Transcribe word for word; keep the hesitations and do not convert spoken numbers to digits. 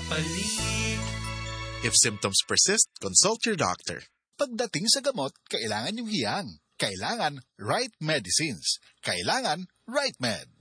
papalit. If symptoms persist, consult your doctor. Pagdating sa gamot, kailangan yung hiyang. Kailangan right medicines. Kailangan right med.